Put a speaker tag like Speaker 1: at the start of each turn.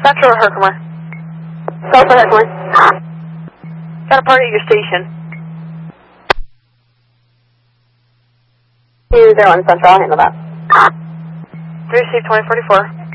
Speaker 1: Central or Herkimer?
Speaker 2: Central Herkimer.
Speaker 1: Got a party at your station.
Speaker 2: 201 Central, I'll handle that.
Speaker 1: 3 receive 2044.